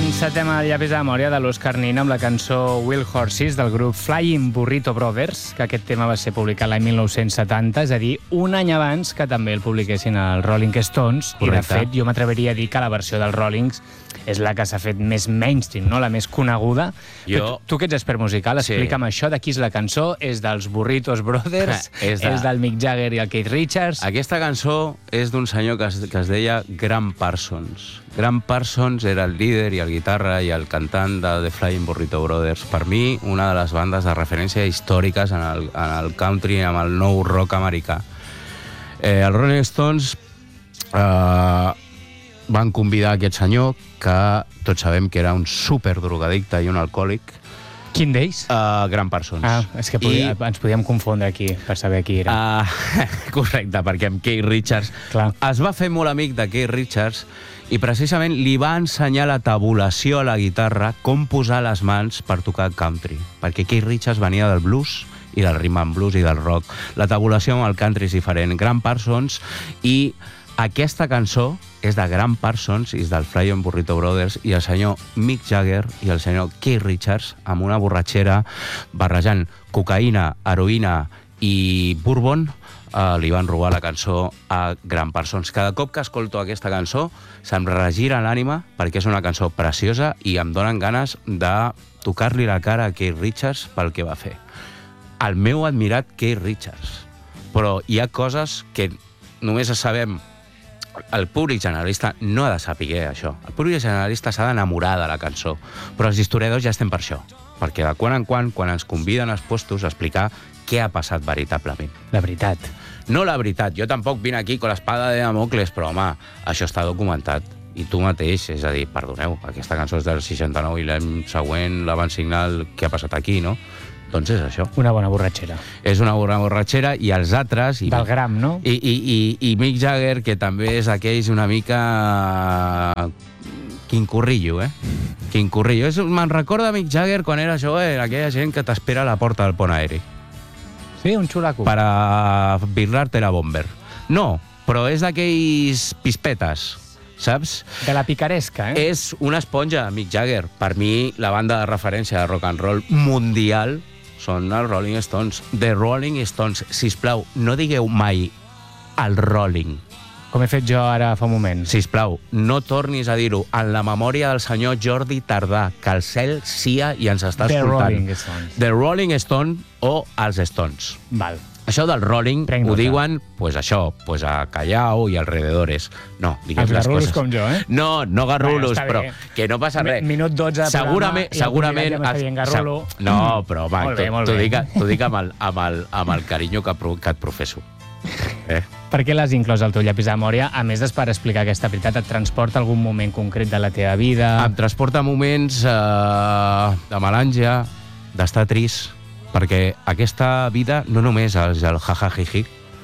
Encetem el llapis de memòria de l'Òscar Nin amb la cançó Wild Horses del grup Flying Burrito Brothers, que aquest tema va ser publicat l'any 1970, és a dir, un any abans que també el publiquessin els Rolling Stones. Correcte. I, de fet, jo m'atreviria a dir que la versió dels Rollings és la que s'ha fet més mainstream, no? La més coneguda. Tu que ets expert musical, explica'm això, de qui és la cançó? És dels Burritos Brothers? És del Mick Jagger i el Keith Richards? Aquesta cançó és d'un senyor que es deia Graham Parsons. Graham Parsons era el líder i el guitarra i el cantant de The Flying Burrito Brothers. Per mi, una de les bandes de referència històriques en el country, amb el nou rock americà. Els Rolling Stones van convidar aquest senyor, que tots sabem que era un superdrogadicte i un alcohòlic. Quin d'ells? Graham Parsons. És que ens podíem confondre aquí per saber qui era. Correcte, perquè amb Keith Richards es va fer molt amic de Keith Richards i precisament li va ensenyar la tabulació a la guitarra, com posar les mans per tocar country, perquè Keith Richards venia del blues i del rhythm and blues i del rock. La tabulació amb el country és diferent. Graham Parsons, i aquesta cançó és de Graham Parsons, és del Flying Burrito Brothers, i el senyor Mick Jagger i el senyor Keith Richards, amb una borratxera, barrejant cocaïna, heroïna i bourbon, li van robar la cançó a Graham Parsons. Cada cop que escolto aquesta cançó se'm regira l'ànima, perquè és una cançó preciosa i em donen ganes de tocar-li la cara a Keith Richards pel que va fer. El meu admirat Keith Richards. Però hi ha coses que només sabem. El públic generalista no ha de saber això. El públic generalista s'ha d'enamorar de la cançó. Però els historiadors ja estem per això. Perquè de quan en quan ens conviden als puestos a explicar què ha passat veritablement. La veritat. No la veritat. Jo tampoc vinc aquí con l'espada de Damocles, però, home, això està documentat. I tu mateix, és a dir, perdoneu, aquesta cançó és del 69 i l'any següent la van signar el que ha passat aquí, no? Doncs és això. Una bona borratxera. És una bona borratxera, i els altres... Del gram, no? I Mick Jagger, que també és aquells una mica... Quincorrillo, Quincorrillo. Me'n recorda Mick Jagger quan era jove, aquella gent que t'espera a la porta del pont aeri. Sí, un xulaco. Per a birrar-te la bomber. No, però és d'aquells pispetes, saps? De la picaresca, És una esponja, Mick Jagger. Per mi, la banda de referència de rock and roll mundial són els Rolling Stones. The Rolling Stones. Sisplau, no digueu mai el Rolling. Com he fet jo ara fa un moment. Sisplau, no tornis a dir-ho. En la memòria del senyor Jordi Tardà, que el cel sia i ens està escoltant. The Rolling Stones. The Rolling Stones o els Stones. Val. Això del Rolling ho diuen, pues això, pues a Callao i alrededores. No, diguem les coses. Els garrulos com jo, No, no garrulos, però que no passa res. Minut 12 de programa, segurament ja m'està dient garrulo. No, però va, t'ho dic amb el carinyo que et professo. Per què l'has inclòs al teu llapis de memòria? A més per explicar aquesta veritat, et transporta algun moment concret de la teva vida? Em transporta moments de melàngia, d'estar trist, perquè aquesta vida no només és el jajajiji.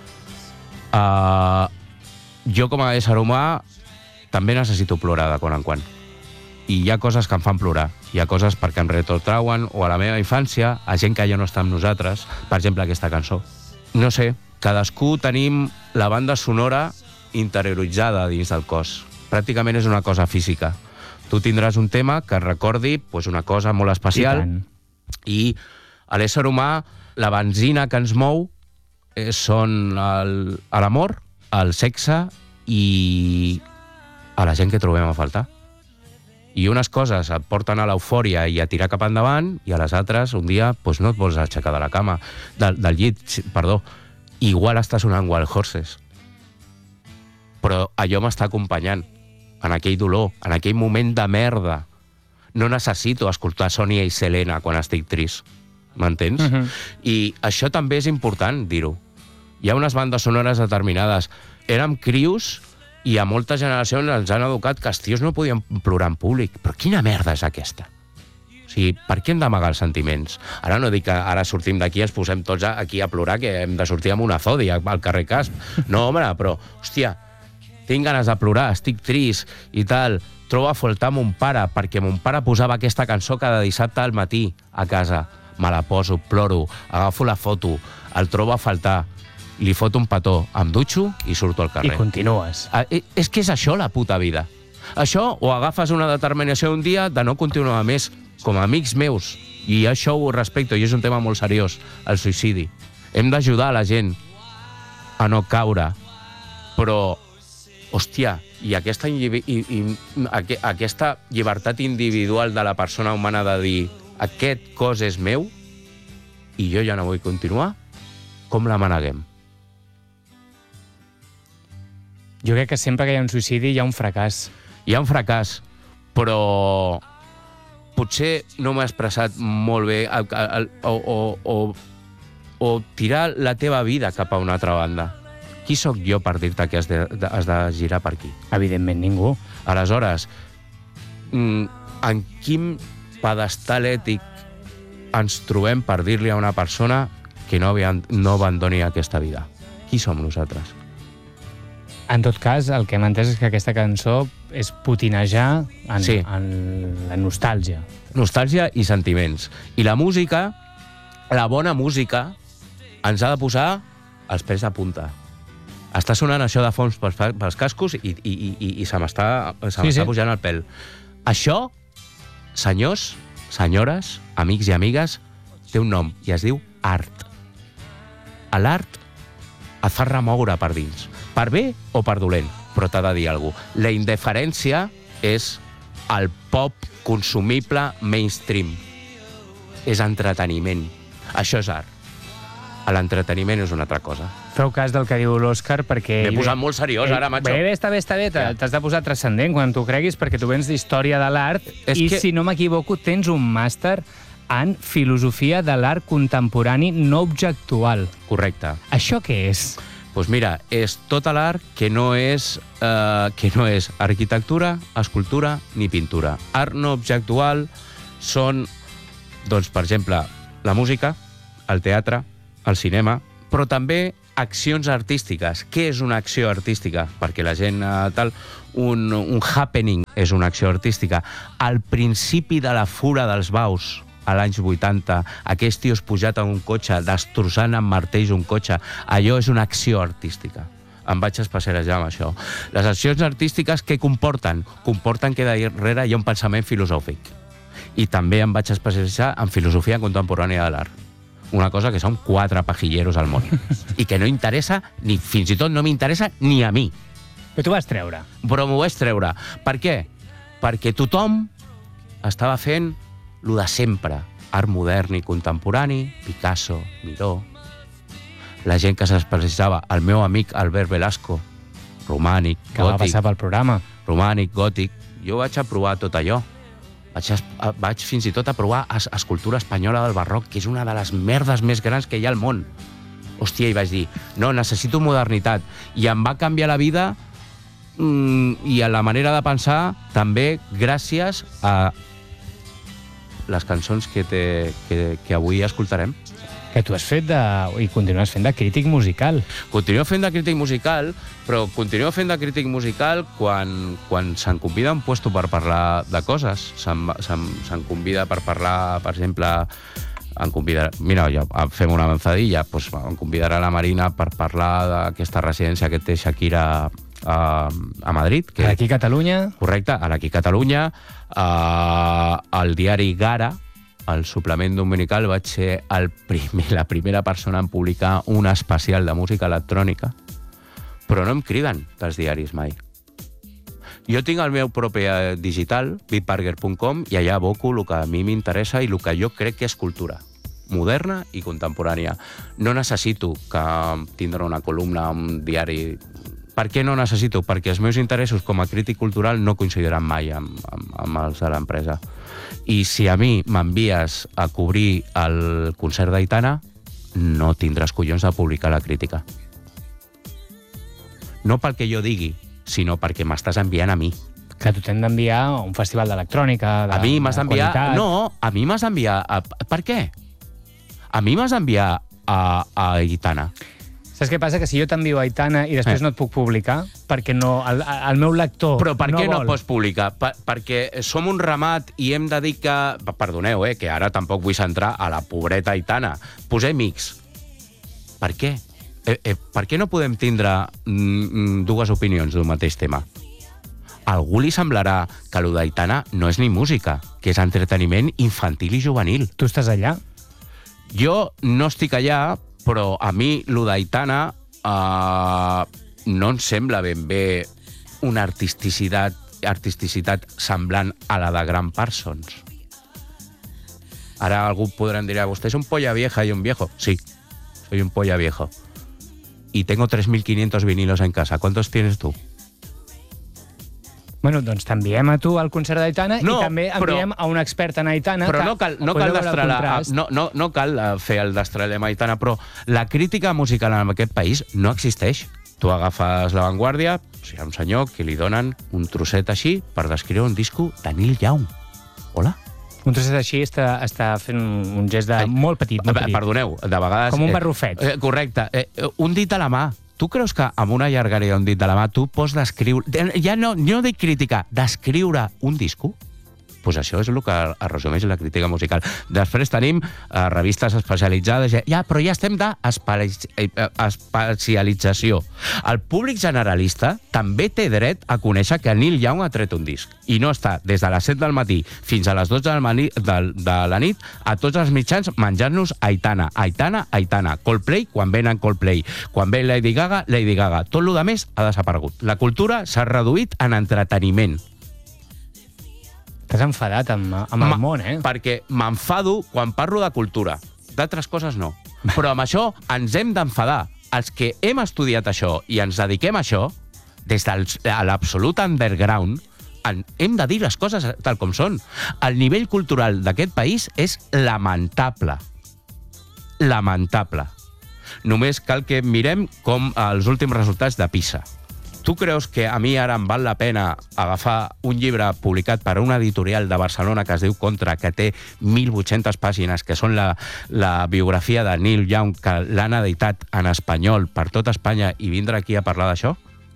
Jo, com a ésser humà, també necessito plorar de quan en quan. I hi ha coses que em fan plorar. Hi ha coses perquè em retrotrauen o a la meva infància, a gent que ja no està amb nosaltres, per exemple, aquesta cançó. No sé, cadascú tenim la banda sonora interioritzada dins del cos. Pràcticament és una cosa física. Tu tindràs un tema que recordi una cosa molt especial i a l'ésser humà la benzina que ens mou són l'amor, el sexe i a la gent que trobem a faltar. I unes coses et porten a l'eufòria i a tirar cap endavant, i a les altres un dia no et vols aixecar de la cama, del llit, perdó. Igual està sonant Wild Horses, però allò m'està acompanyant en aquell dolor, en aquell moment de merda. No necessito escoltar Sònia i Selena quan estic trist, m'entens? I això també és important dir-ho. Hi ha unes bandes sonores determinades. Érem crios i a moltes generacions ens han educat que els tios no podien plorar en públic. Però quina merda és aquesta? O sigui, per què hem d'amagar els sentiments? Ara no dic que ara sortim d'aquí i ens posem tots aquí a plorar, que hem de sortir amb una zòdia al carrer Casp. No, home, però, hòstia, tinc ganes de plorar, estic trist i tal. Trobo a faltar mon pare, perquè mon pare posava aquesta cançó cada dissabte al matí a casa. Me la poso, ploro, agafo la foto, el trobo a faltar, li foto un petó, em dutxo i surto al carrer. I continues. És que és això la puta vida. Això, o agafes una determinació un dia de no continuar més com a amics meus, i això ho respecto, i és un tema molt seriós, el suïcidi. Hem d'ajudar la gent a no caure, però, hòstia, i aquesta llibertat individual de la persona humana de dir aquest cos és meu i jo ja no vull continuar, com la maneguem? Jo crec que sempre que hi ha un suïcidi hi ha un fracàs. Hi ha un fracàs, però potser no m'he expressat molt bé o tirar la teva vida cap a una altra banda. Qui sóc jo per dir-te que has de girar per aquí? Evidentment, ningú. Aleshores, en quin pedestal ètic ens trobem per dir-li a una persona que no abandoni aquesta vida? Qui som nosaltres? En tot cas, el que hem entès és que aquesta cançó és potinejar Sí. en la nostàlgia. Nostàlgia i sentiments. I la música, la bona música, ens ha de posar els pèls de punta. Està sonant això de fons pels cascos i se m'està pujant el pèl. Això, senyors, senyores, amics i amigues, té un nom i es diu art. L'art et fa remoure per dins, per bé o per dolent, però t'ha de dir alguna cosa. La indiferència és el pop consumible mainstream. És entreteniment. Això és art. L'entreteniment és una altra cosa. Feu cas del que diu l'Òscar perquè... M'he posat molt seriós ara, macho. Bé, està bé. T'has de posar transcendent quan t'ho creguis perquè tu vens d'història de l'art i, si no m'equivoco, tens un màster en filosofia de l'art contemporani no objectual. Correcte. Això què és? Doncs mira, és tot l'art que no és arquitectura, escultura ni pintura. Art no objectual són, doncs, per exemple, la música, el teatre, el cinema, però també accions artístiques. Què és una acció artística? Perquè la gent un happening és una acció artística. Al principi de la fura dels baus, a l'anys 80, aquells tios pujat a un cotxe, destrossant amb martells un cotxe, allò és una acció artística. Em vaig especialitzar en això. Les accions artístiques què comporten? Comporten que darrere hi ha un pensament filosòfic. I també em vaig especialitzar en filosofia contemporània de l'art. Una cosa que són 4 pajilleros al món. I que no interessa, ni fins i tot no m'interessa ni a mi. Però tu vas treure. Però m'ho vaig treure. Per què? Perquè tothom estava fent lo de sempre. Art modern i contemporani, Picasso, Miró. La gent que s'especialitzava, el meu amic Albert Velasco, romànic, gòtic. Que va passar pel programa. Romànic, gòtic. Jo vaig aprovar tot allò. Vaig fins i tot a provar escultura espanyola del barroc, que és una de les merdes més grans que hi ha al món. Hòstia, i vaig dir, no, necessito modernitat. I em va canviar la vida i a la manera de pensar també gràcies a les cançons que avui escoltarem. Que tu has fet i continues fent de crític musical. Continuo fent de crític musical, però continuo fent de crític musical quan se'm convida a un puesto per parlar de coses. Se'm convida per parlar, per exemple, mira, ja fem una avançadilla, doncs em convidarà la Marina per parlar d'aquesta residència que té Shakira a Madrid. Aquí a Catalunya. Correcte, aquí a Catalunya. Al diari Gara, al suplement dominical, vaig ser la primera persona en publicar un especial de música electrònica, però no em criden dels diaris mai. Jo tinc el meu propi digital, bitparger.com, i allà aboco el que a mi m'interessa i el que jo crec que és cultura moderna i contemporània. No necessito tindre una columna, un diari. Per què no necessito? Perquè els meus interessos com a crític cultural no coincidiran mai amb els de l'empresa. I si a mi m'envies a cobrir el concert d'Aitana, no tindràs collons de publicar la crítica. No pel que jo digui, sinó perquè m'estàs enviant a mi. Que tu t'hem d'enviar a un festival d'electrònica, de qualitat. A mi m'has d'enviar... No, a mi m'has d'enviar... Per què? A mi m'has d'enviar a Aitana. Saps què passa? Que si jo t'envio a Aitana i després no et puc publicar, perquè no, el meu lector no vol... Però per què no pots publicar? Perquè som un ramat i hem de dir que... Perdoneu, que ara tampoc vull centrar a la pobreta Aitana. Posem X. Per què? Per què no podem tindre dues opinions d'un mateix tema? algú li semblarà que lo d'Aitana no és ni música, que és entreteniment infantil i juvenil. Tu estàs allà? Jo no estic allà, però a mi lo d'Aitana no em sembla ben bé una artisticitat semblant a la de Graham Parsons. Ara algú podrà dir, vostè és un polla vieja i un viejo. Sí, soy un polla viejo. Y tengo 3.500 vinilos en casa. ¿Cuántos tienes tú? Bueno, doncs t'enviem a tu al concert d'Aitana i també enviem a un expert en Aitana. Però no cal fer el destralem a Aitana, però la crítica musical en aquest país no existeix. Tu agafes La Vanguardia, hi ha un senyor que li donen un trosset així per descriure un disco de Neil Young. Hola? Un trosset així està fent un gest molt petit. Perdoneu, de vegades... Com un barrufet. Correcte. Un dit a la mà. Tu creus que amb una llargària d'un dit de la mà tu pots descriure... Ja no dic crítica, descriure un disco? Doncs això és el que es resumeix la crítica musical. Després tenim revistes especialitzades. Però ja estem d'especialització. El públic generalista també té dret a conèixer que Neil Young ha tret un disc. I no està des de les 7 del matí fins a les 12 de la nit a tots els mitjans menjant-nos Aitana. Aitana, Aitana. Coldplay, quan venen Coldplay. Quan ve Lady Gaga, Lady Gaga. Tot el que més ha desaparegut. La cultura s'ha reduït en entreteniment. T'has enfadat amb el món, Perquè m'enfado quan parlo de cultura. D'altres coses no. Però amb això ens hem d'enfadar. Els que hem estudiat això i ens dediquem a això, des de l'absolut underground, hem de dir les coses tal com són. El nivell cultural d'aquest país és lamentable. Lamentable. Només cal que mirem com els últims resultats de PISA. Tu creus que a mi ara em val la pena agafar un llibre publicat per una editorial de Barcelona que es diu Contra, que té 1.800 pàgines, que són la biografia de Neil Young, que l'han editat en espanyol per tot Espanya, i vindre aquí a parlar d'això?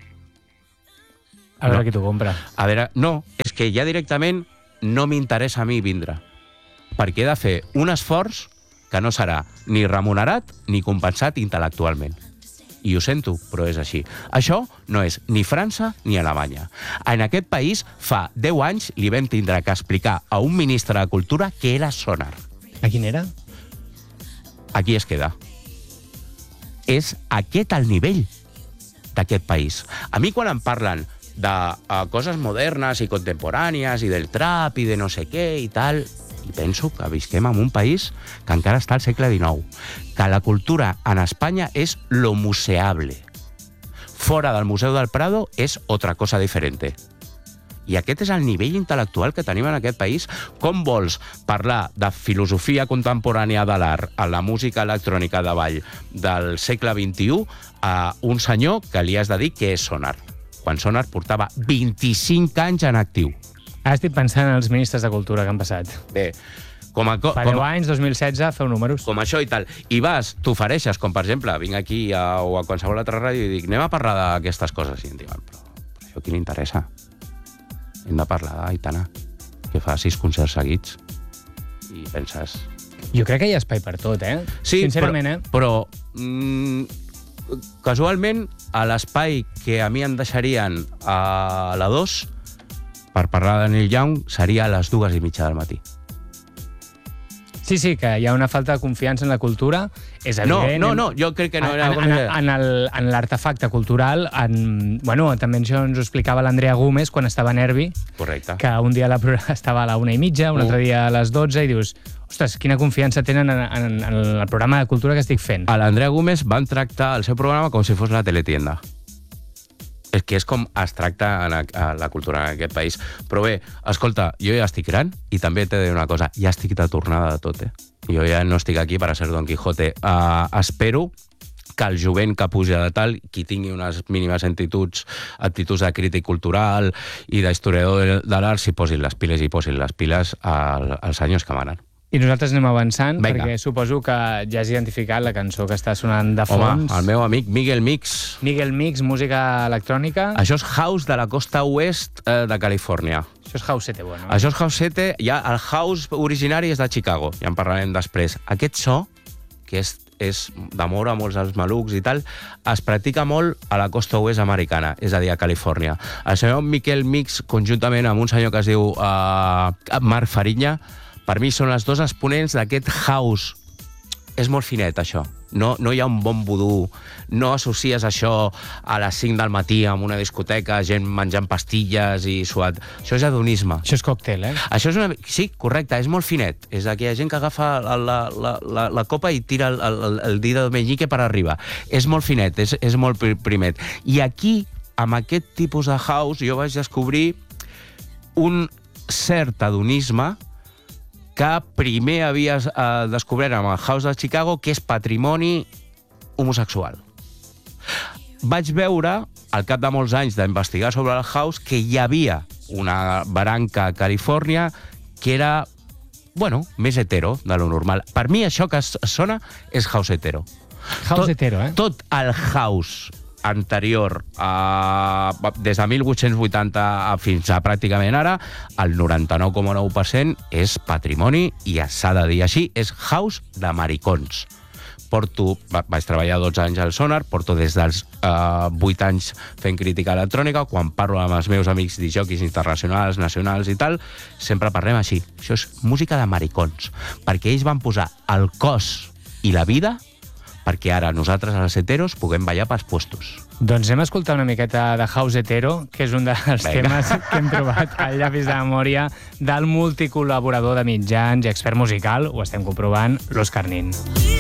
A veure qui t'ho compra. A veure, no, és que ja directament no m'interessa a mi vindre, perquè he de fer un esforç que no serà ni remunerat ni compensat intel·lectualment. I ho sento, però és així. Això no és ni França ni Alemanya. En aquest país, fa 10 anys, li vam tindre que explicar a un ministre de Cultura què era Sonar. A quin era? Aquí es queda. És aquest el nivell d'aquest país. A mi, quan em parlen de coses modernes i contemporànies i del trap i de no sé què i tal, i penso que visquem en un país que encara està al segle XIX, que la cultura en Espanya és lo museable. Fora del Museu del Prado és otra cosa diferente. I aquest és el nivell intel·lectual que tenim en aquest país. Com vols parlar de filosofia contemporània de l'art, a la música electrònica de ball del segle XXI, a un senyor que li has de dir que és Sonar, quan Sonar portava 25 anys en actiu? Ara estic pensant en els ministres de Cultura que han passat. Bé, fa 10 anys, 2016, feu números. Com això i tal. I vas, t'ofereixes, com per exemple, vinc aquí o a qualsevol altra ràdio i dic, anem a parlar d'aquestes coses. I em diuen, però això qui li interessa? Hem de parlar d'Aitana, que fa 6 concerts seguits. I penses... Jo crec que hi ha espai per tot, Sí, sincerament, però casualment, a l'espai que a mi em deixarien a la 2 per parlar de Neil Young seria a les 2:30 del matí. Sí, que hi ha una falta de confiança en la cultura, és evident. No, jo crec que no era... En l'artefacte cultural, també això ens ho explicava l'Andrea Gómez quan estava a Nervi. Correcte. Que un dia estava a la 1:30, un altre dia a les 12, i dius, ostres, quina confiança tenen en el programa de cultura que estic fent. A l'Andrea Gómez van tractar el seu programa com si fos la teletienda. És que és com es tracta a la cultura en aquest país. Però bé, escolta, jo ja estic gran i també t'he de dir una cosa, ja estic de tornada de tot, Jo ja no estic aquí per a ser Don Quijote. Espero que el jovent que puja de tal, qui tingui unes mínimes actituds de crític cultural i d'historiador de l'art, s'hi posin les piles i posin les piles als senyors que manen. I nosaltres anem avançant, perquè suposo que ja has identificat la cançó que està sonant de fons. Home, el meu amic Miguel Mix. Miguel Mix, música electrònica. Això és house de la costa oest de Califòrnia. Això és house 7, bueno. Això és house 7, ja el house originari és de Chicago, ja en parlarem després. Aquest so, que és és d'amor a molts dels malucs i tal, es practica molt a la costa oest americana, és a dir, a Califòrnia. El senyor Miquel Mix, conjuntament amb un senyor que es diu Marc Fariña, per mi són els dos exponents d'aquest house. És molt finet, això. No hi ha un bon vudú, no associes això a les 5 del matí amb una discoteca, gent menjant pastilles i suat. Això és hedonisme. Això és còctel, Això és sí, correcte, és molt finet. És aquella gent que agafa la copa i tira el dit de meñique per arriba. És molt finet, és molt primet. I aquí, amb aquest tipus de house, jo vaig descobrir un cert hedonisme que primer havia descobert amb el House de Chicago, que és patrimoni homosexual. Vaig veure, al cap de molts anys d'investigar sobre el House, que hi havia una branca a Califòrnia que era, més hetero de lo normal. Per mi això que sona és House hetero. House hetero, Tot el House anterior, des de 1880 fins a pràcticament ara, el 99,9% és patrimoni, i s'ha de dir així, és house de maricons. Vaig treballar 12 anys al Sonar, porto des dels 8 anys fent crítica electrònica. Quan parlo amb els meus amics disjòquis internacionals, nacionals i tal, sempre parlem així. Això és música de maricons, perquè ells van posar el cos i la vida perquè ara nosaltres, els heteros, puguem ballar pels puestos. Doncs anem a escoltar una miqueta de House hetero, que és un dels temes que hem trobat al llapis de memòria del multicol·laborador de mitjans i expert musical, ho estem comprovant, l'Òscar Nin.